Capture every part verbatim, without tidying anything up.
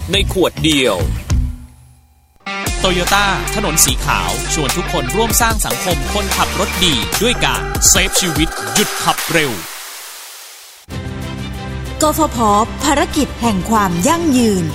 ในขวดเดียวโตโยต้าถนนสีขาวชวนทุกคนร่วมสร้างสังคมคนขับรถดีด้วยการเซฟชีวิตหยุดขับเร็วกฟผ.ภารกิจแห่งความยั่งยืน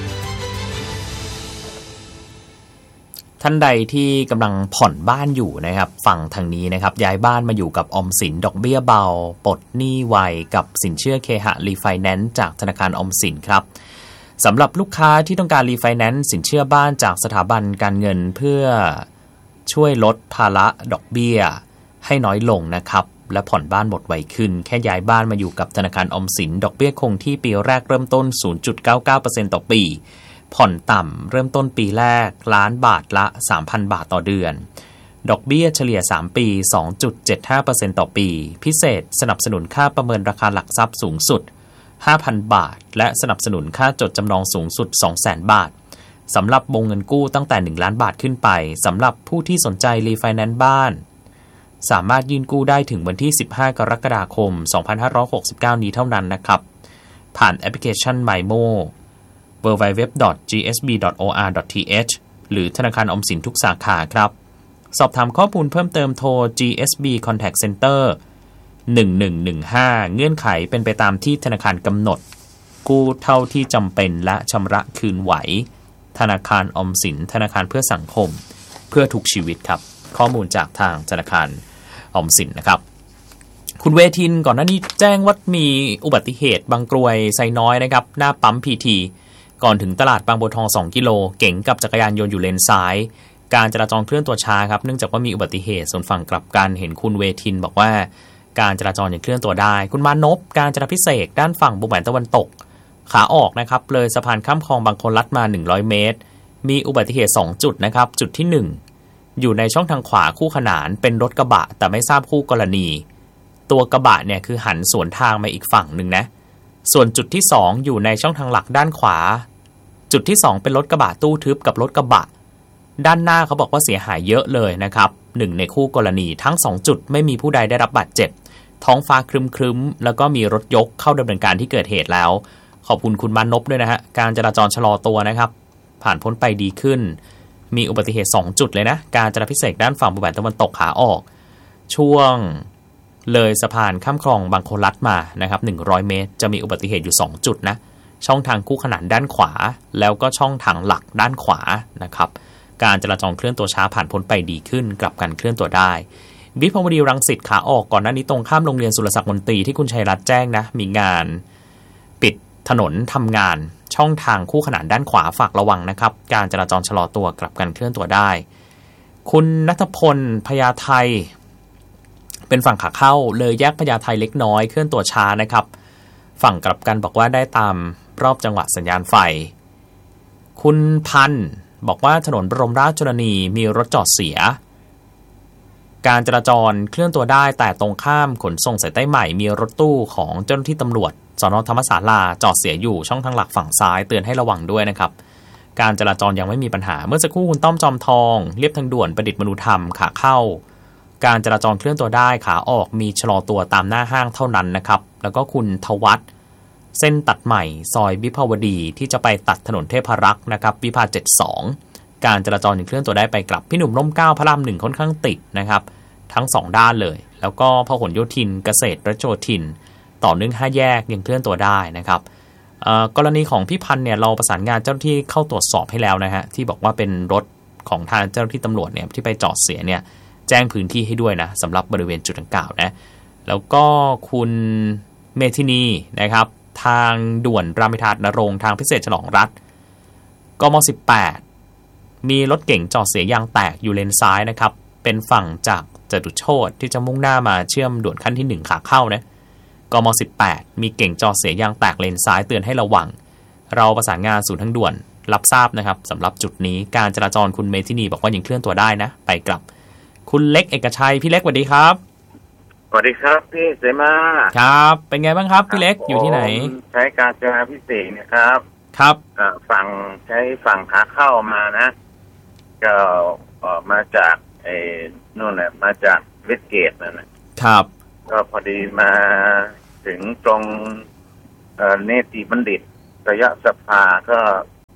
ท่านใดที่กำลังผ่อนบ้านอยู่นะครับฟังทางนี้นะครับย้ายบ้านมาอยู่กับออมสินดอกเบี้ยเบาปลดหนี้ไวกับสินเชื่อเคหะรีไฟแนนซ์จากธนาคารออมสินครับสำหรับลูกค้าที่ต้องการรีไฟแนนซ์สินเชื่อบ้านจากสถาบันการเงินเพื่อช่วยลดภาระดอกเบี้ยให้น้อยลงนะครับและผ่อนบ้านหมดไวขึ้นแค่ย้ายบ้านมาอยู่กับธนาคารออมสินดอกเบี้ยคงที่ปีแรกเริ่มต้น ศูนย์จุดเก้าเก้าเปอร์เซ็นต์ ต่อปีผ่อนต่ำเริ่มต้นปีแรกล้านบาทละ สามพัน บาทต่อเดือนดอกเบี้ยเฉลี่ยสามปี สองจุดเจ็ดห้าเปอร์เซ็นต์ ต่อปีพิเศษสนับสนุนค่าประเมินราคาหลักทรัพย์สูงสุด ห้าพัน บาทและสนับสนุนค่าจดจำนองสูงสุด สองแสน บาทสำหรับวงเงินกู้ตั้งแต่หนึ่งล้านบาทขึ้นไปสำหรับผู้ที่สนใจรีไฟแนนซ์บ้านสามารถยื่นกู้ได้ถึงวันที่สิบห้ากรกฎาคมสองพันห้าร้อยหกสิบเก้านี้เท่านั้นนะครับผ่านแอปพลิเคชัน MyMoดับเบิลยู ดับเบิลยู ดับเบิลยู ดอท จี เอส บี ดอท โอ อาร์ ดอท ที เอช หรือธนาคารออมสินทุกสาขาครับสอบถามข้อมูลเพิ่มเติมโทร จี เอส บี Contact Center หนึ่งหนึ่งหนึ่งห้าเงื่อนไขเป็นไปตามที่ธนาคารกำหนดกู้เท่าที่จำเป็นและชำระคืนไหวธนาคารออมสินธนาคารเพื่อสังคมเพื่อทุกชีวิตครับข้อมูลจากทางธนาคารออมสินนะครับคุณเวทินก่อนหน้านี้แจ้งว่ามีอุบัติเหตุบางกรวยไซน้อยนะครับหน้าปั๊มพีทีก่อนถึงตลาดบางบัวทองสองกิโลเก๋งกับจักรยานยนต์อยู่เลนซ้ายการจราจรเคลื่อนตัวช้าครับเนื่องจากว่ามีอุบัติเหตุส่วนฝั่งกลับกันเห็นคุณเวทินบอกว่าการจราจรยังเคลื่อนตัวได้คุณมานพการจราพิเศษด้านฝั่งบุแหวนตะวันตกขาออกนะครับเลยสะพานข้ามคลองบางคนลัดมาหนึ่งร้อยเมตรมีอุบัติเหตุสองจุดนะครับจุดที่หนึ่งอยู่ในช่องทางขวาคู่ขนานเป็นรถกระบะแต่ไม่ทราบคู่กรณีตัวกระบะเนี่ยคือหันสวนทางมาอีกฝั่งนึงนะส่วนจุดที่สองอยู่ในช่องทางหลักด้านขวาจุดที่สองเป็นรถกระบะตู้ทึบกับรถกระบะด้านหน้าเขาบอกว่าเสียหายเยอะเลยนะครับหนึ่งในคู่กรณีทั้งสองจุดไม่มีผู้ใดได้รับบาดเจ็บท้องฟ้าครึ้มๆแล้วก็มีรถยกเข้าดำเนินการที่เกิดเหตุแล้วขอบคุณคุณมานพด้วยนะฮะการจราจรชะลอตัวนะครับผ่านพ้นไปดีขึ้นมีอุบัติเหตุสองจุดเลยนะการจราพิเศษด้านฝั่งบุแหวนตะวันตกขาออกช่วงเลยสะพานข้ามคลองบางโคลัดมานะครับหนึ่งร้อยเมตรจะมีอุบัติเหตุอยู่สองจุดนะช่องทางคู่ขนานด้านขวาแล้วก็ช่องทางหลักด้านขวานะครับการจราจรเคลื่อนตัวช้าผ่านพ้นไปดีขึ้นกลับกันเคลื่อนตัวได้วิภาวดีรังสิตขาออกก่อนหน้านี้ตรงข้ามโรงเรียนสุรศักดิ์มนตรีที่คุณชัยรัตน์แจ้งนะมีงานปิดถนนทำงานช่องทางคู่ขนานด้านขวาฝากระวังนะครับการจราจรชะลอตัวกลับกันเคลื่อนตัวได้คุณณัฐพลพญาไทเป็นฝั่งขาเข้าเลยแยกพญาไทเล็กน้อยเคลื่อนตัวช้านะครับฝั่งกลับกันบอกว่าได้ตามรอบจังหวะสัญญาณไฟคุณพันบอกว่าถนนบรมราชชนนีมีรถจอดเสียการจราจรเคลื่อนตัวได้แต่ตรงข้ามขนส่งสายใต้ใหม่มีรถตู้ของเจ้าหน้าที่ตำรวจสน.ธรรมศาลาจอดเสียอยู่ช่องทางหลักฝั่งซ้ายเตือนให้ระวังด้วยนะครับการจราจรยังไม่มีปัญหาเมื่อสักครู่คุณต้อมจอมทองเรียบทางด่วนประดิษฐ์มนุธรรมขาเข้าการจราจรเคลื่อนตัวได้ขาออกมีชะลอตัวตามหน้าห้างเท่านั้นนะครับแล้วก็คุณทวัฒน์เส้นตัดใหม่ซอยวิภาวดีที่จะไปตัดถนนเทพรักษ์นะครับวิภาเจ็ดสิบสองการจราจรยังเคลื่อนตัวได้ไปกลับพี่หนุ่มร่มเกล้าพระรามหนึ่งค่อนข้างติดนะครับทั้งสองด้านเลยแล้วก็พหลโยธินเกษตรโยธินต่อเนื่องห้าแยกยังเคลื่อนตัวได้นะครับกรณีของพี่พันธ์เนี่ยเราประสานงานเจ้าหน้าที่เข้าตรวจสอบให้แล้วนะฮะที่บอกว่าเป็นรถของทางเจ้าหน้าที่ตำรวจเนี่ยที่ไปจอดเสียเนี่ยแจ้งพื้นที่ให้ด้วยนะสำหรับบริเวณจุดดังกล่าวนะแล้วก็คุณเมธินีนะครับทางด่วนรามอินทรานรงค์ทางพิเศษฉลองรัฐกมสิบแปดมีรถเก๋งจอดเสียยางแตกอยู่เลนซ้ายนะครับเป็นฝั่งจากจตุโชติที่จะมุ่งหน้ามาเชื่อมด่วนขั้นที่หนึ่งขาเข้านะกมสิบแปดมีเก๋งจอดเสียยางแตกเลนซ้ายเตือนให้ระวังเราประสานงานศูนย์ทางด่วนรับทราบนะครับสำหรับจุดนี้การจราจรคุณเมธินีบอกว่ายังเคลื่อนตัวได้นะไปกลับคุณเล็กเอกชัยพี่เล็กสวัสดีครับสวัสดีครับพี่เสมาครับเป็นไงบ้างครับพี่เล็กอยู่ที่ไหนใช้การจราพิเศษนะครับครับฝั่งใช้ฝั่งขาเข้ามานะก็มาจากไอ้นู่นแหละมาจากเวสเกตนั่นนะครับก็พอดีมาถึงตรงเนติบัณฑิตระยะสภาก็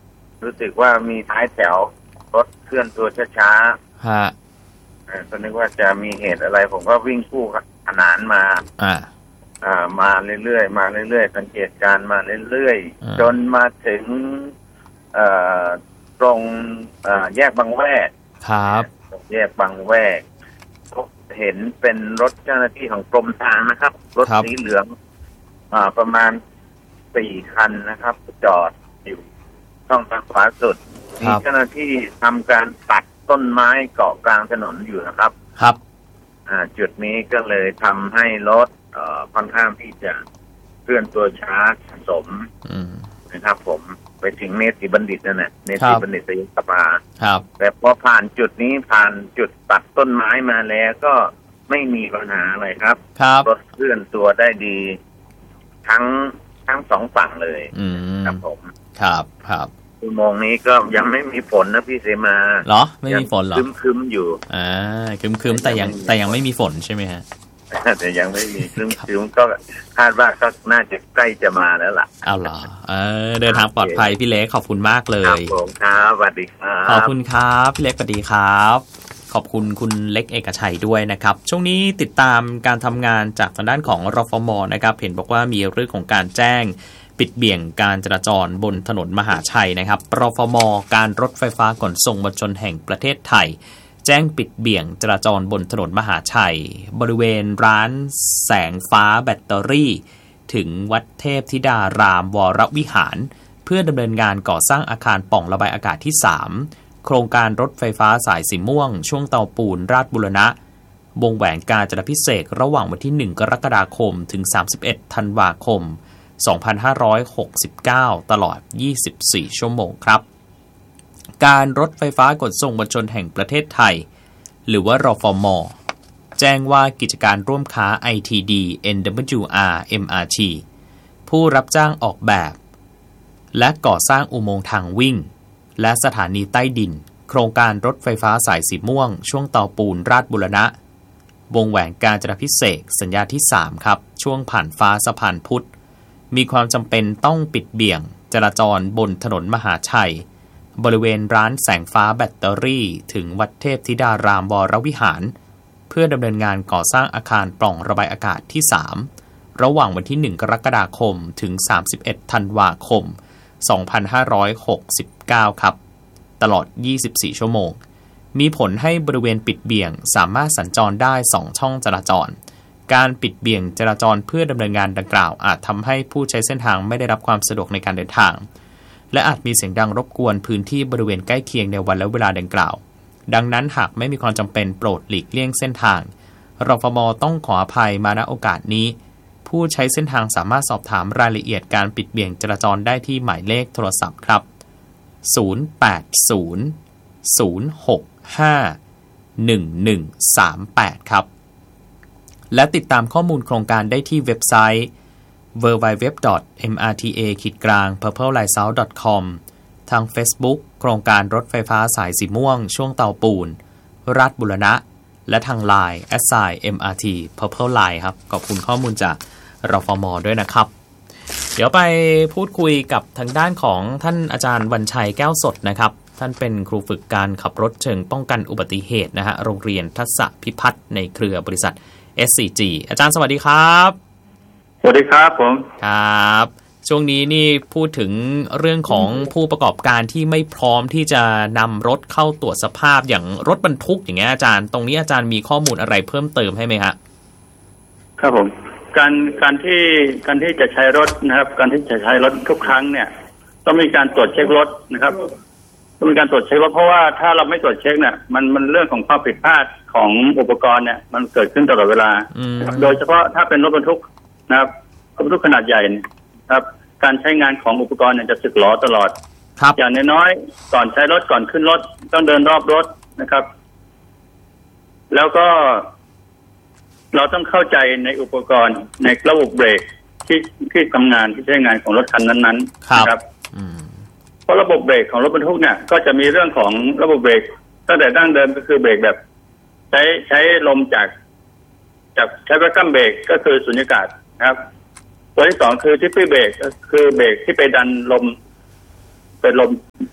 สึกว่ามีท้ายแถวรถเคลื่อนตัวช้าๆฮะก็นึกว่าจะมีเหตุอะไรผมก็วิ่งคู่ขนานมาอ่าอ่ามาเรื่อยๆมาเรื่อยๆสังเกตการมาเรื่อยๆจนมาถึงเอ่อตรงเอ่อแยกบางแวกครับแยกบางแวกเห็นเป็นรถเจ้าหน้าที่ของกรมทางนะครับรถสีเหลืองอ่าประมาณสี่คันนะครับจอดอยู่ช่องทางขวาสุดมีเจ้าหน้าที่ทำการตัดต้นไม้เกาะกลางถนนอยู่นะครับครับอ่าจุดนี้ก็เลยทำให้รถเอ่อค่อนข้างที่จะเคลื่อนตัวช้าสะสมนะครับผมไปถึงเนติบัณฑิตนั่นแหละเนติบัณฑิตยสภาครับแต่พอผ่านจุดนี้ผ่านจุดตัดต้นไม้มาแล้วก็ไม่มีปัญหาอะไรครับรถเคลื่อนตัวได้ดีทั้งทั้งสองฝั่งเลยครับผมครับครับชั่วโมงนี้ก็ยังไม่มีฝนนะพี่เสมาเหรอไม่มีฝนเหรอคึมๆอยู่อ่าคึมๆแต่ยังแต่ยังไม่มีฝนใช่ไหมฮะแต่ยังไม่มีคึมๆก็คาดว่าก็น่าจะใกล้จะมาแล้วล่ะเอาเหรอเออเดินทางปลอดภัยพี่เล็กขอบคุณมากเลยครับผมครับสวัสดีครับขอบคุณครับพี่เล็กสวัสดีครับขอบคุณคุณเล็กเอกชัยด้วยนะครับช่วงนี้ติดตามการทำงานจากทางด้านของรฟม.นะครับเห็นบอกว่ามีเรื่องของการแจ้งปิดเบี่ยงการจราจรบนถนนมหาชัยนะครับรฟม.การรถไฟฟ้าขนส่งมวลชนแห่งประเทศไทยแจ้งปิดเบี่ยงจราจรบนถนนมหาชัยบริเวณร้านแสงฟ้าแบตเตอรี่ถึงวัดเทพธิดารามวรวิหารเพื่อดำเนินงานก่อสร้างอาคารปล่องระบายอากาศที่สามโครงการรถไฟฟ้าสายสีม่วงช่วงเตาปูนราชบุรณะวงแหวนกาญจนาภิเษกระหว่างวันที่หนึ่งกรกฎาคมถึงสามสิบเอ็ดธันวาคมสองพันห้าร้อยหกสิบเก้าตลอดยี่สิบสี่ชั่วโมงครับการรถไฟฟ้าขนส่งมวลชนแห่งประเทศไทยหรือว่ารฟม.แจ้งว่ากิจการร่วมค้า ไอ ที ดี เอ็น ดับเบิลยู อาร์ เอ็ม อาร์ ที ผู้รับจ้างออกแบบและก่อสร้างอุโมงค์ทางวิ่งและสถานีใต้ดินโครงการรถไฟฟ้าสายสีม่วงช่วงเตาปูนราชบุรณะวงแหวนกาญจนาภิเษกสัญญาที่สามครับช่วงผ่านฟ้าสะพานพุทธมีความจำเป็นต้องปิดเบี่ยงจราจรบนถนนมหาชัยบริเวณร้านแสงฟ้าแบตเตอรี่ถึงวัดเทพธิดารามวรวิหารเพื่อดำเนินงานก่อสร้างอาคารปล่องระบายอากาศที่สามระหว่างวันที่หนึ่งกรกฎาคมถึงสามสิบเอ็ดธันวาคมสองพันห้าร้อยหกสิบเก้าครับตลอดยี่สิบสี่ชั่วโมงมีผลให้บริเวณปิดเบี่ยงสามารถสัญจรได้สองช่องจราจรการปิดเบี่ยงจราจรเพื่อดำเนินงานดังกล่าวอาจทำให้ผู้ใช้เส้นทางไม่ได้รับความสะดวกในการเดินทางและอาจมีเสียงดังรบกวนพื้นที่บริเวณใกล้เคียงในวันและเวลาดังกล่าวดังนั้นหากไม่มีความจำเป็นโปรดหลีกเลี่ยงเส้นทางรฟม.ต้องขออภัยมาณโอกาสนี้ผู้ใช้เส้นทางสามารถสอบถามรายละเอียดการปิดเบี่ยงจราจรได้ที่หมายเลขโทรศัพท์ครับศูนย์ แปด ศูนย์ ศูนย์ หก ห้า หนึ่ง หนึ่ง สาม แปดครับและติดตามข้อมูลโครงการได้ที่เว็บไซต์ ดับเบิลยู ดับเบิลยู ดับเบิลยู ดอท เอ็ม อาร์ ที เอ เพอร์เพิลไลท์เซาท์ ดอท คอม ทาง Facebook โครงการรถไฟฟ้าสายสีม่วงช่วงเตาปูนราชบุรณะและทาง ไลน์ แอท ไซน์ เอ็ม อาร์ ที Purple Line ครับขอบคุณข้อมูลจากรฟม.ด้วยนะครับเดี๋ยวไปพูดคุยกับทางด้านของท่านอาจารย์วรรณชัยแก้วสดนะครับท่านเป็นครูฝึกการขับรถเชิงป้องกันอุบัติเหตุนะฮะโรงเรียนทัศพิพัฒน์ในเครือบริษัท เอส ซี จี อาจารย์สวัสดีครับสวัสดีครับผมครับช่วงนี้นี่พูดถึงเรื่องของผู้ประกอบการที่ไม่พร้อมที่จะนำรถเข้าตรวจสภาพอย่างรถบรรทุกอย่างเงี้ยอาจารย์ตรงนี้อาจารย์มีข้อมูลอะไรเพิ่มเติมให้ไหมครับครับผมการการที่การที่จะใช้รถนะครับการที่จะใช้รถทุกครั้งเนี่ยต้องมีการตรวจเช็ครถนะครับต้องมีการตรวจเช็ครถเพราะว่าถ้าเราไม่ตรวจเช็คเนี่ยมันมันเรื่องของความผิดพลาดของอุปกรณ์เนี่ยมันเกิดขึ้นตลอดเวลาโดยเฉพาะถ้าเป็นรถบรรทุกนะครับรถบรรทุกขนาดใหญ่นะครับการใช้งานของอุปกรณ์เนี่ยจะสึกหรอตลอดอย่างน้อยๆก่อนใช้รถก่อนขึ้นรถต้องเดินรอบรถนะครับแล้วก็เราต้องเข้าใจในอุปกรณ์ในระบบเบรกที่ที่ทำงานที่ใช้งานของรถคันนั้นๆนะครับเพราะระบบเบรกของรถบรรทุกเนี่ยก็จะมีเรื่องของระบบเบรกตั้งแต่ดั้งเดิมก็คือเบรกแบบใช้ใช้ลมจากจากใช้แวคคัมเบรกก็คือสุญญากาศนะครับตัวที่สองคือทิปปี้เบรกก็คือเบรกที่ไปดันลมเป็นลม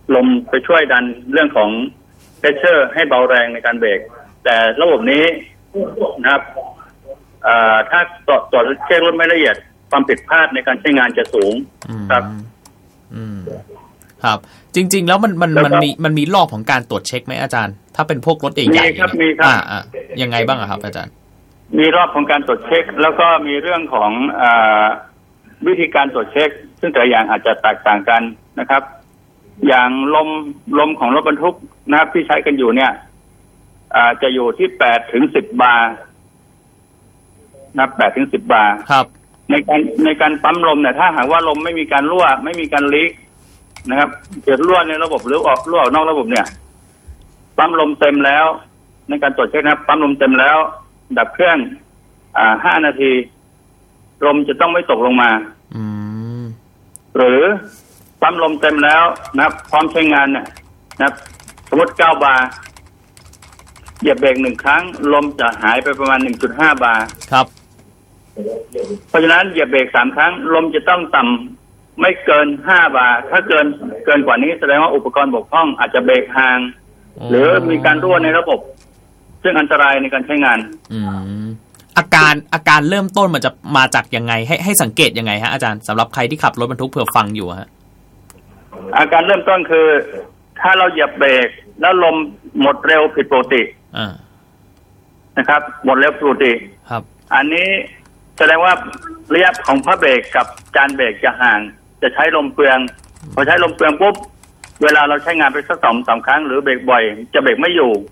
ลมไปช่วยดันเรื่องของเพรสเชอร์ให้เบาแรงในการเบรกแต่ระบบนี้นะครับถ้าตรวจตรวจเช็ครถไม่ละเอียดความผิดพลาดในการใช้งานจะสูงครับอืมครับจริงๆแล้วมันมันมันมีมันมีรอบของการตรวจเช็คไหมอาจารย์ถ้าเป็นพวกรถใหญ่ๆมีครับมีครับอ่าอ่ายังไงบ้างครับอาจารย์มีรอบของการตรวจเช็คแล้วก็มีเรื่องของอ่าวิธีการตรวจเช็คซึ่งแต่ละอย่างอาจจะแตกต่างกันนะครับอย่างลมลมของรถบรรทุกนะครับที่ใช้กันอยู่เนี่ยอ่าจะอยู่ที่แปดถึงสิบบาร์นับแปดถึงสิบบาร์ครับในการในการปั๊มลมเนี่ยถ้าหากว่าลมไม่มีการรั่วไม่มีการลีกนะครับเกิดรั่วในระบบหรือออกรั่วออกนอกระบบเนี่ยปั๊มลมเต็มแล้วในการตรวจเช็คนะครับปั๊มลมเต็มแล้วดับเครื่องอ่าห้านาทีลมจะต้องไม่ตกลงมาอืมหรือปั๊มลมเต็มแล้วนะครับพร้อมใช้งานเนี่ยนะครับสมมติเก้าบาร์เหยียบเบรกหนึ่งครั้งลมจะหายไปประมาณ หนึ่งจุดห้า บาร์ครับเพราะฉะนั้นเหยียบเบรกสามครั้งลมจะต้องต่ำไม่เกินห้าบาร์ถ้าเกินเกินกว่านี้แสดงว่าอุปกรณ์บกพร่องอาจจะเบรกห่างหรือมีการรั่วในระบบซึ่งอันตรายในการใช้งานอืมอาการอาการเริ่มต้นมันจะมาจากยังไงให้ให้สังเกตยังไงฮะอาจารย์สำหรับใครที่ขับรถบรรทุกเผื่อฟังอยู่ฮะอาการเริ่มต้นคือถ้าเราเหยียบเบรกแล้วลมหมดเร็วผิดปกตินะครับหมดเร็วผิดปกติครับอันนี้แสดงว่าระยะของพระเบรกกับจานเบรกจะห่างจะใช้ลมเปลืองพอใช้ลมเปลืองปุ๊บเวลาเราใช้งานไปสักสองสามครั้งหรือเบรกบ่อยจะเบรกไม่อยู่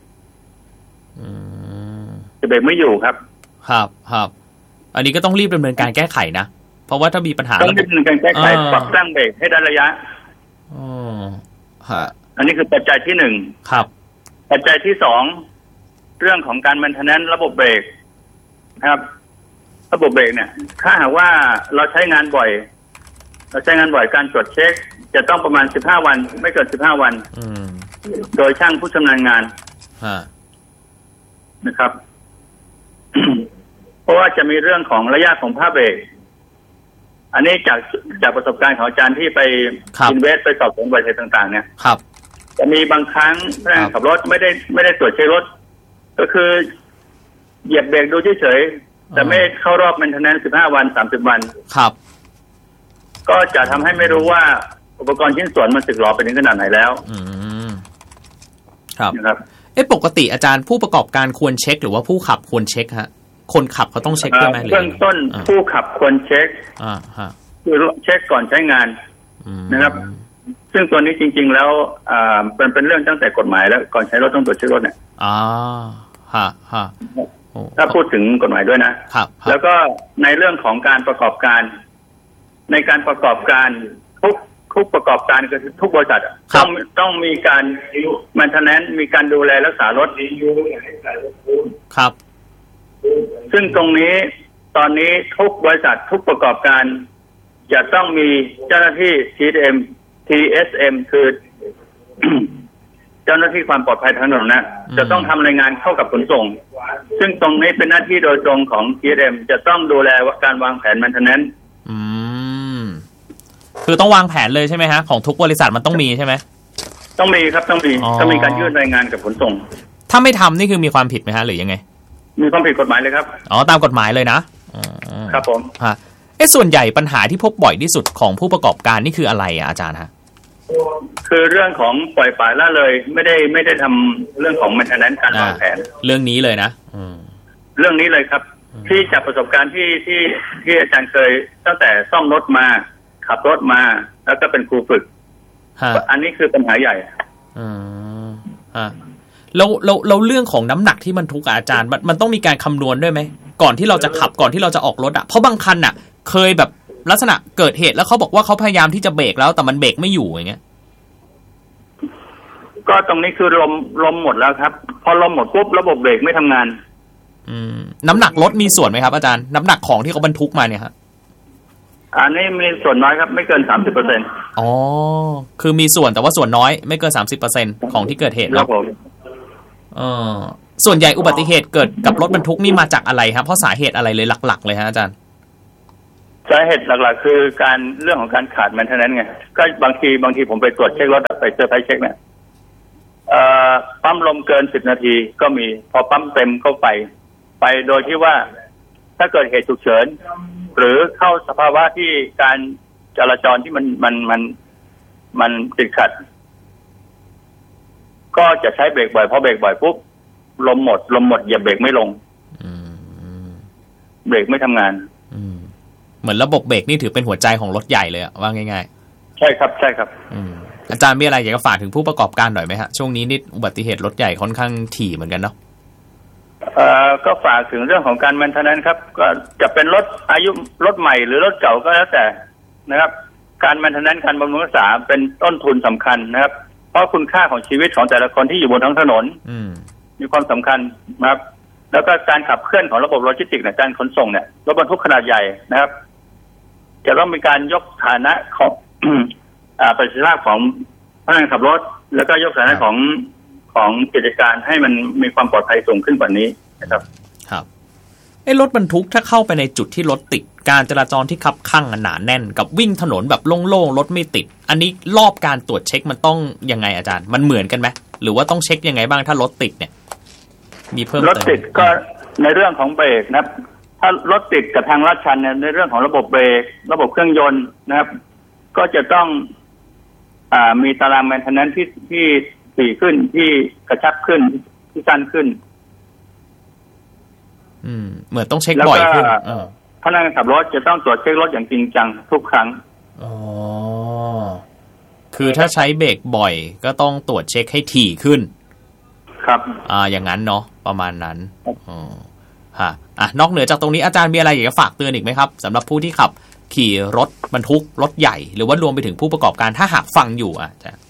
จะเบรกไม่อยู่ครับครับครับอันนี้ก็ต้องรีบดำเนินการแก้ไขนะเพราะว่าถ้ามีปัญหาต้องรีบดำเนินการแก้ไขปรับตั้งเบรกให้ได้ระยะอ๋อฮะอันนี้คือปัจจัยที่หนึ่งครับปัจจัยที่สองเรื่องของการแมนเทนแนนซ์ระบบเบรกครับระบบเบรกเนี่ยถ้าหากว่าเราใช้งานบ่อยเราใช้งานบ่อยการตรวจเช็คจะต้องประมาณสิบห้าวันไม่เกินสิบห้าวันโดยช่างผู้ชำนาญงานนะครับ เพราะว่าจะมีเรื่องของระยะของผ้าเบรกอันนี้จากจากประสบการณ์ของอาจารย์ที่ไปอินเวสไปสอบสวนอุบัติเหตุต่างๆเนี่ยครับจะมีบางครั้งพนักงานขับรถไม่ได้ไม่ได้ตรวจเช็ครถก็คือเหยียบเบรกดูเฉยๆแต่ไม่เข้ารอบแมนเทนแนนซ์สิบห้าวันสามสิบวันครับก็จะทำให้ไม่รู้ว่าอุปกรณ์ชิ้นส่วนมันสึกหรอไปถึงขนาดไหนแล้วอืมครับนะครับเอ๊ะปกติอาจารย์ผู้ประกอบการควรเช็คหรือว่าผู้ขับควรเช็คฮะคนขับเขาต้องเช็คด้วยไหมเบื้องต้นผู้ขับควรเช็คอ่าฮะคือเช็คก่อนใช้งานนะครับซึ่งตัวนี้จริงๆแล้วอ่าเป็นเป็นเรื่องตั้งแต่กฎหมายแล้วก่อนใช้รถต้องตรวจเช็ครถเนี่ยอ๋อฮะฮะถ้าพูดถึงกฎหมายด้วยนะครับแล้วก็ในเรื่องของการประกอบการในการประกอบการทุกทุกประกอบการก็คือทุกบริษัทต้องต้องมีการแมนเทนแนนซ์มีการดูแลรักษารถครับซึ่งตรงนี้ตอนนี้ทุกบริษัททุกประกอบการจะต้องมีเจ้าหน้าที่ ที เอส เอ็ม ที เอส เอ็ม คือ เจ้าหน้าที่ความปลอดภัยทางถนนนะจะต้องทำรายงานเข้ากับขนส่งซึ่งตรงนี้เป็นหน้าที่โดยตรงของ ที เอส เอ็ม จะต้องดูแลการวางแผนแมนเทนแนนซ์อืมคือต้องวางแผนเลยใช่ไหมฮะของทุกบริษัทมันต้องมีใช่ไหมต้องมีครับต้องมีต้องมีการยื่นรายงานกับขนส่งถ้าไม่ทำนี่คือมีความผิดไหมฮะหรือยังไงมีความผิดกฎหมายเลยครับอ๋อตามกฎหมายเลยนะครับผมฮะเอ๊ะส่วนใหญ่ปัญหาที่พบบ่อยที่สุดของผู้ประกอบการนี่คืออะไรอ่ะอาจารย์ฮะคือเรื่องของปล่อยปละละเลยไม่ได้ไม่ได้ทำเรื่องของแมนเทนแนนซ์การวางแผนเรื่องนี้เลยนะเรื่องนี้เลยครับที่จากประสบการณ์ที่ที่ที่อาจารย์เคยตั้งแต่ซ่อมรถมาขับรถมาแล้วก็เป็นครูฝึกอันนี้คือปัญหาใหญ่อืมฮะแล้วเราเราเรื่องของน้ำหนักที่มันทุกอาจารย์มันมันต้องมีการคำนวณด้วยไหมก่อนที่เราจะขับก่อนที่เราจะออกรถอ่ะเพราะบางคันอ่ะเคยแบบลักษณะเกิดเหตุแล้วเขาบอกว่าเขาพยายามที่จะเบรกแล้วแต่มันเบรกไม่อยู่อย่างเงี้ยก็ตรงนี้คือลมลมหมดแล้วครับพอลมหมดปุ๊บระบบเบรกไม่ทำงานอืมน้ำหนักรถมีส่วนไหมครับอาจารย์น้ำหนักของที่เขาบรรทุกมาเนี่ยครับอันนี้มีส่วนน้อยครับไม่เกิน สามสิบเปอร์เซ็นต์อ๋อคือมีส่วนแต่ว่าส่วนน้อยไม่เกิน สามสิบเปอร์เซ็นต์ ของที่เกิดเหตุครับผมเออส่วนใหญ่อุบัติเหตุเกิดกับรถบรรทุกนี่มาจากอะไรครับเพราะสาเหตุอะไรเลยหลักๆเลยฮะอาจารย์สาเหตุหลักๆคือการเรื่องของการขาดแมนเทนแนนซ์ไงก็บางทีบางทีผมไปตรวจเช็ครถใส่เซอร์ไพรส์เช็คเนี่ยปั๊มลมเกินสิบนาทีก็มีพอปั๊มเต็มเข้าไปไปโดยที่ว่าถ้าเกิดเหตุฉุกเฉินหรือเข้าสภาวะที่การจราจรที่มันมันมันมันติดขัดก็จะใช้เบรกบ่อยพอเบรกบ่อยปุ๊บลมหมดลมหมดเหยียบเบรกไม่ลงเบรกไม่ทำงานเหมือนระบบเบรกนี่ถือเป็นหัวใจของรถใหญ่เลยอะว่าง่ายๆใช่ครับใช่ครับอาจารย์มีอะไรอยากจะฝากถึงผู้ประกอบการหน่อยไหมฮะช่วงนี้นี่อุบัติเหตุรถใหญ่ค่อนข้างถี่เหมือนกันเนาะเอ่อก็ฝากถึงเรื่องของการแมนเทนแนนซ์ครับก็จะเป็นรถอายุรถใหม่หรือรถเก่าก็แล้วแต่นะครับการแมนเทนแนนซ์การบำรุงรักษาเป็นต้นทุนสำคัญนะครับเพราะคุณค่าของชีวิตของแต่ละคนที่อยู่บนท้องถนนมีความสำคัญนะครับแล้วก็การขับเคลื่อนของระบบโลจิสติกส์ในการขนส่งเนี่ยรถบรรทุกขนาดใหญ่นะครับจะต้องมีการยกฐานะของประสิทธิภาพของพนักงานขับรถแล้วก็ยกฐานะของของกิจการให้มันมีความปลอดภัยสูงขึ้นกว่านี้นะครับครับไอ้รถบรรทุกถ้าเข้าไปในจุดที่รถติดการจราจรที่คับคั่งหนาแน่นกับวิ่งถนนแบบโล่งๆรถไม่ติดอันนี้รอบการตรวจเช็คมันต้องยังไงอาจารย์มันเหมือนกันไหมหรือว่าต้องเช็คยังไงบ้างถ้ารถติดเนี่ยมีเพิ่มรถติดก็ในเรื่องของเบรกนะครับถ้ารถติดกับทางลาดชันเนี่ยในเรื่องของระบบเบรกระบบเครื่องยนต์นะครับก็จะต้องอ่ามีตารางแมนเทนแนนซ์ที่ที่ถี่ขึ้นที่กระชับขึ้นที่สั้นขึ้นอืมเหมือนต้องเช็คบ่อยขึ้นเออพนักงานขับรถจะต้องตรวจเช็ครถอย่างจริงจังทุกครั้งอ๋อคือถ้าใช้เบรกบ่อยก็ต้องตรวจเช็คให้ถี่ขึ้นครับอ่าอย่างนั้นเนาะประมาณนั้นอ๋อฮะอ่ะนอกเหนือจากตรงนี้อาจารย์มีอะไรอยากจะฝากเตือนอีกไหมครับสำหรับผู้ที่ขับขี่รถบรรทุกรถใหญ่หรือว่ารวมไปถึงผู้ประกอบการถ้าหากฟังอยู่อ่ะจะ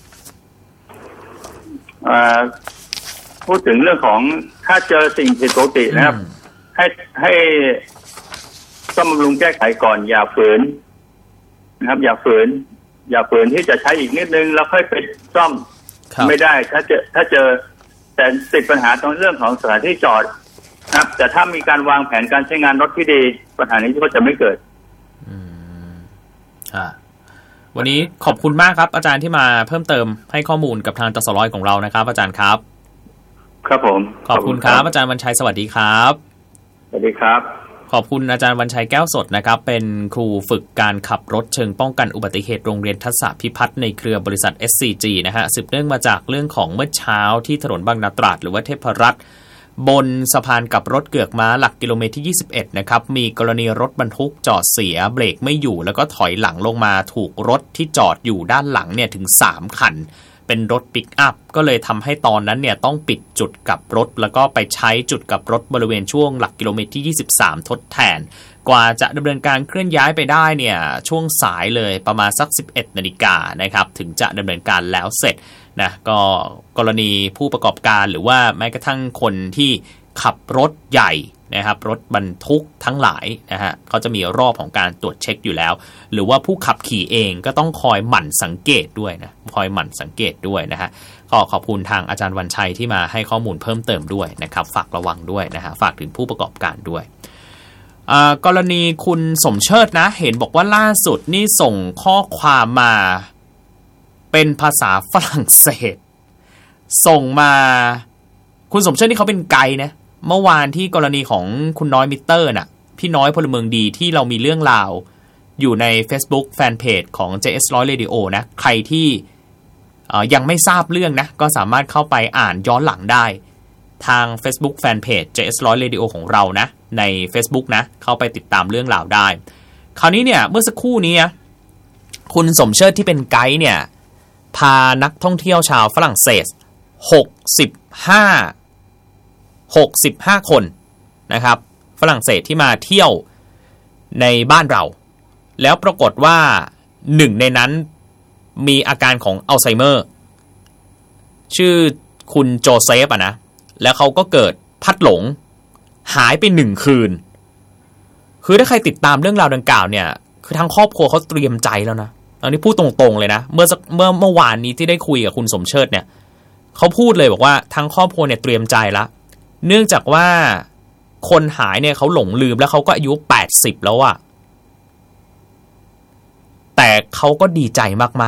พูดถึงเรื่องของถ้าเจอสิ่งผิดปกตินะครับให้ให้ต้องบำรุงแก้ไขก่อนอย่าฝืนนะครับอย่าฝืนอย่าฝืนที่จะใช้อีกนิดนึงแล้วค่อยไปซ่อมไม่ได้ถ้าเจอถ้าเจอแต่ติดปัญหาตรงเรื่องของสถานที่จอดนะครับแต่ถ้ามีการวางแผนการใช้งานรถที่ดีปัญหานี้ก็จะไม่เกิดอืมอ่าวันนี้ขอบคุณมากครับอาจารย์ที่มาเพิ่มเติมให้ข้อมูลกับทางตสร.ของเรานะครับอาจารย์ครับครับผมขอบคุณครับอาจารย์วรรชัยสวัสดีครับสวัสดีครับขอบคุณอาจารย์วรรชัยแก้วสดนะครับเป็นครูฝึกการขับรถเชิงป้องกันอุบัติเหตุโรงเรียนทัศนพิพัฒน์ในเครือบริษัท เอส ซี จี นะฮะสืบเนื่องมาจากเรื่องของเมื่อเช้าที่ถนนบางนาตราดหรือว่าเทพรัตน์บนสะพานกับรถเกือกม้าหลักกิโลเมตรที่ยี่สิบเอ็ดนะครับมีกรณีรถบรรทุกจอดเสียเบรกไม่อยู่แล้วก็ถอยหลังลงมาถูกรถที่จอดอยู่ด้านหลังเนี่ยถึงสามคันเป็นรถปิกอัพก็เลยทำให้ตอนนั้นเนี่ยต้องปิดจุดกลับรถแล้วก็ไปใช้จุดกลับรถบริเวณช่วงหลักกิโลเมตรที่ยี่สิบสามทดแทนกว่าจะดำเนินการเคลื่อนย้ายไปได้เนี่ยช่วงสายเลยประมาณสักสิบเอ็ดนาฬิกานะครับถึงจะดำเนินการแล้วเสร็จนะก็กรณีผู้ประกอบการหรือว่าแม้กระทั่งคนที่ขับรถใหญ่นะครับรถบรรทุกทั้งหลายนะฮะเขาจะมีรอบของการตรวจเช็คอยู่แล้วหรือว่าผู้ขับขี่เองก็ต้องคอยหมั่นสังเกตด้วยนะคอยหมั่นสังเกตด้วยนะฮะก็ขอบคุณทางอาจารย์วรรชัยที่มาให้ข้อมูลเพิ่มเติมด้วยนะครับฝากระวังด้วยนะฮะฝากถึงผู้ประกอบการด้วยกรณีคุณสมเชิดนะเห็นบอกว่าล่าสุดนี่ส่งข้อความมาเป็นภาษาฝรั่งเศสส่งมาคุณสมเชิดนี่เขาเป็นไกด์นะเมื่อวานที่กรณีของคุณน้อยมิเตอร์น่ะพี่น้อยพลเมืองดีที่เรามีเรื่องราวอยู่ใน Facebook Fanpage ของ เจ เอส หนึ่งร้อย Radio นะใครที่ยังไม่ทราบเรื่องนะก็สามารถเข้าไปอ่านย้อนหลังได้ทาง Facebook Fanpage เจ เอส หนึ่งร้อย Radio ของเรานะใน Facebook นะเข้าไปติดตามเรื่องราวได้คราวนี้เนี่ยเมื่อสักครู่นี้คุณสมเชิดที่เป็นไกด์เนี่ยพานักท่องเที่ยวชาวฝรั่งเศสหกสิบห้า หกสิบห้าคนนะครับฝรั่งเศสที่มาเที่ยวในบ้านเราแล้วปรากฏว่าหนึ่งในนั้นมีอาการของอัลไซเมอร์ชื่อคุณโจเซฟอ่ะนะแล้วเขาก็เกิดพัดหลงหายไปหนึ่งคืนคือถ้าใครติดตามเรื่องราวดังกล่าวเนี่ยคือทางครอบครัวเขาเตรียมใจแล้วนะอันนี้พูดตรงๆเลยนะเมื่อเมื่อเมื่อวานนี้ที่ได้คุยกับคุณสมเชิดเนี่ยเขาพูดเลยบอกว่าทางครอบครัวเนี่ยเตรียมใจละเนื่องจากว่าคนหายเนี่ยเขาหลงลืมแล้วเขาก็อายุแปดสิบแล้วอะแต่เขาก็ดีใจมาก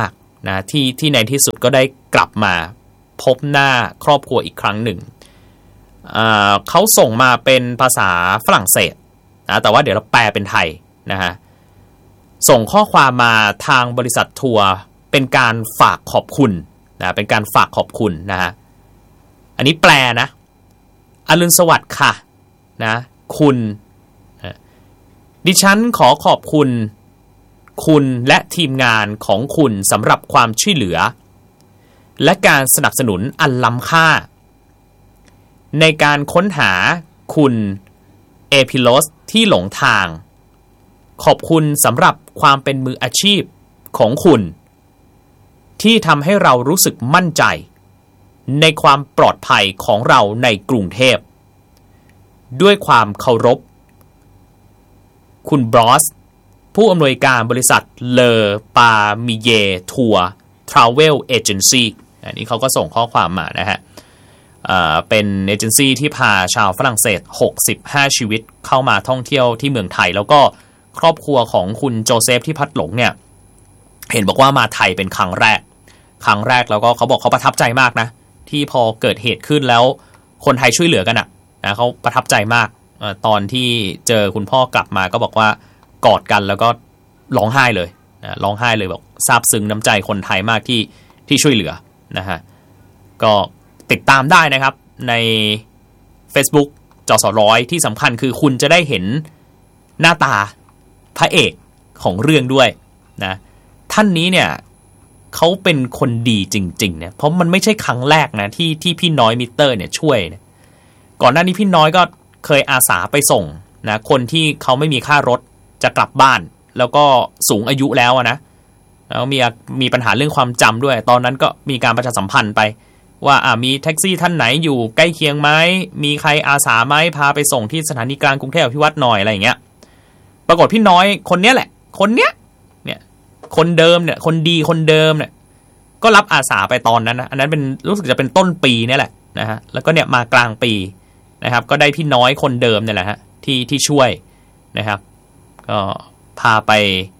นะที่ที่ในที่สุดก็ได้กลับมาพบหน้าครอบครัวอีกครั้งหนึ่งเขาส่งมาเป็นภาษาฝรั่งเศสนะแต่ว่าเดี๋ยวเราแปลเป็นไทยนะฮะส่งข้อความมาทางบริษัททัวร์เป็นการฝากขอบคุณนะเป็นการฝากขอบคุณนะฮะอันนี้แปลนะอรุณสวัสดิ์ค่ะนะคุณดิฉันขอขอบคุณคุณและทีมงานของคุณสำหรับความช่วยเหลือและการสนับสนุนอันล้ำค่าในการค้นหาคุณเอพิโลสที่หลงทางขอบคุณสำหรับความเป็นมืออาชีพของคุณที่ทำให้เรารู้สึกมั่นใจในความปลอดภัยของเราในกรุงเทพด้วยความเคารพคุณบรอสผู้อำนวยการบริษัทเลอปามิเยทัวร์ทราเวลเอเจนซี่อันนี้เขาก็ส่งข้อความมานะฮะเป็นเอเจนซี่ที่พาชาวฝรั่งเศสหกสิบห้าชีวิตเข้ามาท่องเที่ยวที่เมืองไทยแล้วก็ครอบครัวของคุณโจเซฟที่พัดหลงเนี่ยเห็นบอกว่ามาไทยเป็นครั้งแรกครั้งแรกแล้วก็เขาบอกเขาประทับใจมากนะที่พอเกิดเหตุขึ้นแล้วคนไทยช่วยเหลือกันอ่ะนะเขาประทับใจมากตอนที่เจอคุณพ่อกลับมาก็บอกว่ากอดกันแล้วก็ร้องไห้เลยนะร้องไห้เลยบอกซาบซึ้งน้ำใจคนไทยมากที่ที่ช่วยเหลือนะฮะก็ติดตามได้นะครับใน Facebook จสร้อยที่สำคัญคือคุณจะได้เห็นหน้าตาพระเอกของเรื่องด้วยนะท่านนี้เนี่ยเขาเป็นคนดีจริงๆเนี่ยเพราะมันไม่ใช่ครั้งแรกนะที่ที่พี่น้อยมิเตอร์เนี่ยช่วยนะก่อนหน้านี้พี่น้อยก็เคยอาสาไปส่งนะคนที่เขาไม่มีค่ารถจะกลับบ้านแล้วก็สูงอายุแล้วนะแล้วมีมีปัญหาเรื่องความจำด้วยตอนนั้นก็มีการประชาสัมพันธ์ไปว่าอ่ามีแท็กซี่ท่านไหนอยู่ใกล้เคียงไหมมีใครอาสาไหมพาไปส่งที่สถานีกลางกรุงเทพอภิวัตรหน่อยอะไรอย่างเงี้ยปรากฏพี่น้อยคนเนี้ยแหละคนเนี้ยเนี่ยคนเดิมเนี่ยคนดีคนเดิมเนี่ยก็รับอาสาไปตอนนั้นนะอันนั้นเป็นรู้สึกจะเป็นต้นปีนี่แหละนะฮะแล้วก็เนี่ยมากลางปีนะครับก็ได้พี่น้อยคนเดิมเนี่ยแหละฮะที่ที่ช่วยนะครับก็พาไป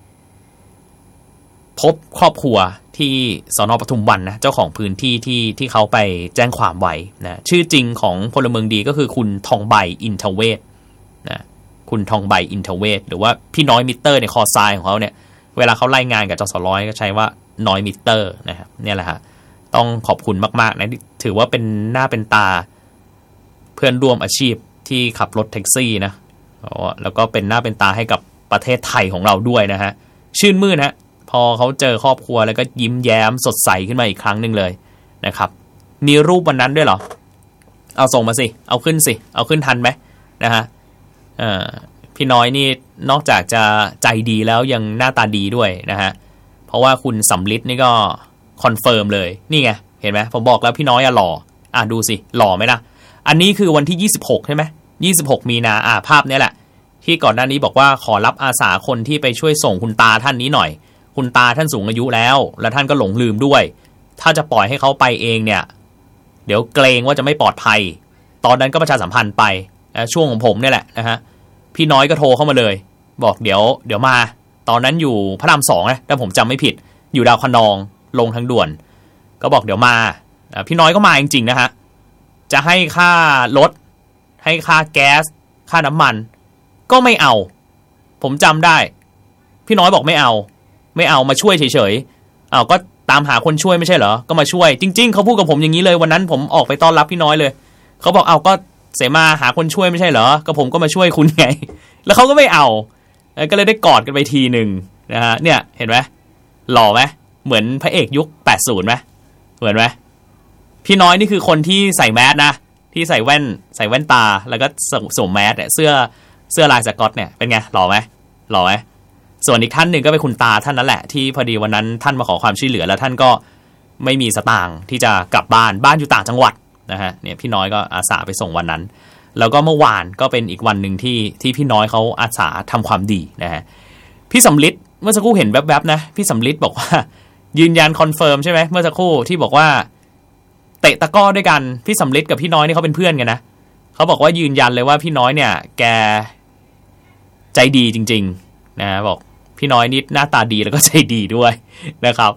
พบครอบครัวที่สน.ปทุมวันนะเจ้าของพื้นที่ที่ที่เขาไปแจ้งความไว้นะชื่อจริงของพลเมืองดีก็คือคุณทองใบอินทเวศนะคุณทองใบอินทเวศหรือว่าพี่น้อยมิเตอร์ในคอทรายของเขาเนี่ยเวลาเขาไล่งานกับจสร้อยก็ใช้ว่าน้อยมิเตอร์นะครับเนี่ยแหละฮะต้องขอบคุณมากๆนะถือว่าเป็นหน้าเป็นตาเพื่อนร่วมอาชีพที่ขับรถแท็กซี่นะแล้วก็เป็นหน้าเป็นตาให้กับประเทศไทยของเราด้วยนะฮะชื่นมื่นฮะพอเขาเจอครอบครัวแล้วก็ยิ้มแย้มสดใสขึ้นมาอีกครั้งหนึ่งเลยนะครับมีรูปวันนั้นด้วยเหรอเอาส่งมาสิเอาขึ้นสิเอาขึ้นทันไหมนะฮะพี่น้อยนี่นอกจากจะใจดีแล้วยังหน้าตาดีด้วยนะฮะเพราะว่าคุณสำลิดนี่ก็คอนเฟิร์มเลยนี่ไงเห็นไหมผมบอกแล้วพี่น้อยอะหล่ออ่ะดูสิหล่อไหมล่ะอันนี้คือวันที่ยี่สิบหกใช่ไหมยี่สิบหกมีนาอ่ะภาพนี้แหละที่ก่อนหน้านี้บอกว่าขอรับอาสาคนที่ไปช่วยส่งคุณตาท่านนี้หน่อยคุณตาท่านสูงอายุแล้วและท่านก็หลงลืมด้วยถ้าจะปล่อยให้เขาไปเองเนี่ยเดี๋ยวเกรงว่าจะไม่ปลอดภัยตอนนั้นก็ประชาสัมพันธ์ไปนะช่วงของผมเนี่ยแหละนะฮะพี่น้อยก็โทรเข้ามาเลยบอกเดี๋ยวเดี๋ยวมาตอนนั้นอยู่พระรามสองนะถ้าผมจำไม่ผิดอยู่ดาวคะนองลงทางด่วนก็บอกเดี๋ยวมาพี่น้อยก็มาจริงๆนะฮะจะให้ค่ารถให้ค่าแก๊สค่าน้ำมันก็ไม่เอาผมจำได้พี่น้อยบอกไม่เอาไม่เอามาช่วยเฉยๆเอาก็ตามหาคนช่วยไม่ใช่เหรอก็มาช่วยจริงๆเขาพูดกับผมอย่างนี้เลยวันนั้นผมออกไปต้อนรับพี่น้อยเลยเขาบอกเอาก็เสมาหาคนช่วยไม่ใช่เหรอก็ผมก็มาช่วยคุณไงแล้วเขาก็ไม่เอาก็เลยได้กอดกันไปทีหนึ่งนะฮะเนี่ยเห็นไหมหล่อไหมเหมือนพระเอกยุคแปดสิบไหมเหมือนไหมพี่น้อยนี่คือคนที่ใส่แมสนะที่ใส่แว่นใส่แว่นตาแล้วก็สวมแมสเนี่ยเสื้อเสื้อลายสก๊อตเนี่ยเป็นไงหล่อไหมหล่อไหมส่วนอีกท่านหนึ่งก็เป็นคุณตาท่านนั้นแหละที่พอดีวันนั้นท่านมาขอความช่วยเหลือแล้วท่านก็ไม่มีสตางค์ที่จะกลับบ้านบ้านอยู่ต่างจังหวัดนะฮะเนี่ยพี่น้อยก็อาสาไปส่งวันนั้นแล้วก็เมื่อวานก็เป็นอีกวันหนึ่งที่ที่พี่น้อยเขาอาสาทำความดีนะฮะพี่สำลิดเมื่อสักครู่เห็นแวบๆนะพี่สำลิดบอกว่ายืนยันคอนเฟิร์มใช่ไหมเมื่อสักครู่ที่บอกว่าเตะตะก้อด้วยกันพี่สำลิดกับพี่น้อยนี่เขาเป็นเพื่อนกันนะเขาบอกว่ายืนยันเลยว่าพี่น้อยเนี่ยแกใจดีจริงๆนะบอกพี่น้อยนี่หน้าตาดีแล้วก็ใจดีด้วยนะครับ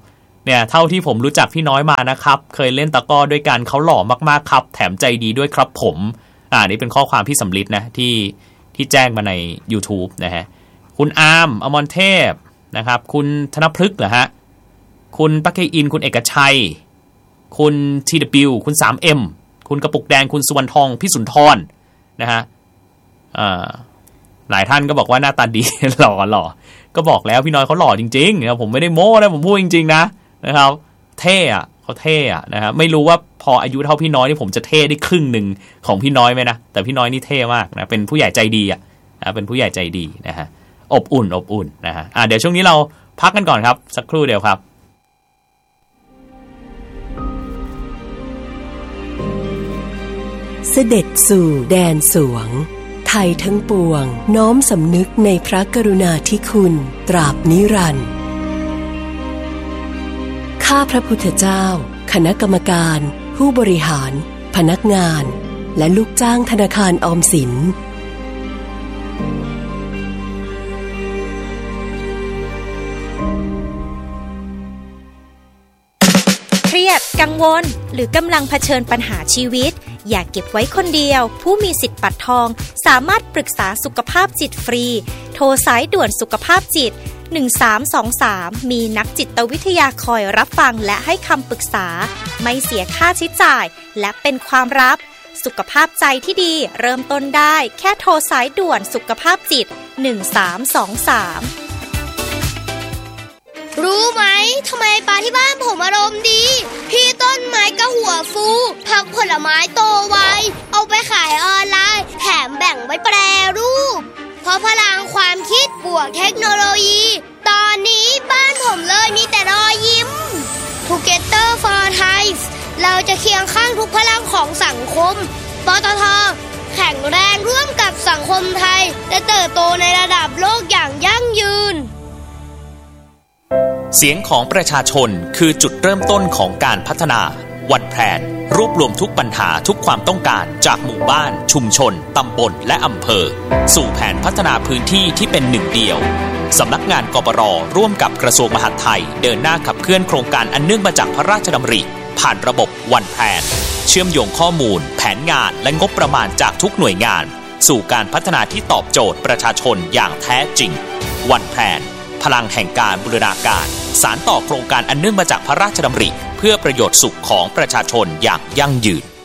เนี่ยเท่าที่ผมรู้จักพี่น้อยมานะครับเคยเล่นตะกร้อด้วยกันเขาหล่อมากๆครับแถมใจดีด้วยครับผมอ่านี่เป็นข้อความพี่สำลิดนะที่ที่แจ้งมาใน YouTube นะฮะคุณอาร์มอมรเทพนะครับคุณธนพฤกษ์เหรอฮะคุณปักเกอินคุณเอกชัยคุณ ที ดับเบิลยู คุณ ทรี เอ็ม คุณกระปุกแดงคุณสุวรรณทองพี่สุนทรนะฮะอ่าหลายท่านก็บอกว่าหน้าตาดี หล่อหล่อก็บอกแล้วพี่น้อยเขาหล่อจริงๆนะผมไม่ได้โม้นะผมพูดจริงๆนะนะครับเท่อะเขาเท่อะนะครับไม่รู้ว่าพออายุเท่าพี่น้อยนี่ผมจะเท่ได้ครึ่งหนึ่งของพี่น้อยไหมนะแต่พี่น้อยนี่เท่มากนะเป็นผู้ใหญ่ใจดีอะนะเป็นผู้ใหญ่ใจดีนะฮะอบอุ่นอบอุ่นนะฮะอ่ะเดี๋ยวช่วงนี้เราพักกันก่อนครับสักครู่เดียวครับเสด็จสู่แดนสวงไทยทั้งปวงน้อมสำนึกในพระกรุณาธิคุณตราบนิรันดร์ข้าพระพุทธเจ้าคณะกรรมการผู้บริหารพนักงานและลูกจ้างธนาคารออมสินเครียดกังวลหรือกำลังเผชิญปัญหาชีวิตอย่าเก็บไว้คนเดียวผู้มีสิทธิ์บัตรทองสามารถปรึกษาสุขภาพจิตฟรีโทรสายด่วนสุขภาพจิตหนึ่งสามสองสามมีนักจิตวิทยาคอยรับฟังและให้คำปรึกษาไม่เสียค่าใช้จ่ายและเป็นความลับสุขภาพใจที่ดีเริ่มต้นได้แค่โทรสายด่วนสุขภาพจิตหนึ่งสามสองสามรู้ไหมทำไมปลาที่บ้านผมอารมณ์ดีพี่ต้นไม้ก็หัวฟูผักผลไม้โตไวเอาไปขายออนไลน์แถมแบ่งไว้แปรรูปเพราะพลังความคิดบวกเทคโนโลยีตอนนี้บ้านผมเลยมีแต่รอยยิ้ม Together for Thai เราจะเคียงข้างทุกพลังของสังคมปตท.แข็งแรงร่วมกับสังคมไทยและเติบโตในระดับโลกอย่างยั่งยืนเสียงของประชาชนคือจุดเริ่มต้นของการพัฒนาวันแพนรวบรวมทุกปัญหาทุกความต้องการจากหมู่บ้านชุมชนตำบลและอำเภอสู่แผนพัฒนาพื้นที่ที่เป็นหนึ่งเดียวสำนักงานกปร.ร่วมกับกระทรวงมหาดไทยเดินหน้าขับเคลื่อนโครงการอันเนื่องมาจากพระราชดำริผ่านระบบวันแพนเชื่อมโยงข้อมูลแผนงานและงบประมาณจากทุกหน่วยงานสู่การพัฒนาที่ตอบโจทย์ประชาชนอย่างแท้จริงวันแพนพลังแห่งการบูรณาการสานต่อโครงการอันเนื่องมาจากพระราชดำริเพื่อประโยชน์สุขของประชาชนอย่างยั่งยืน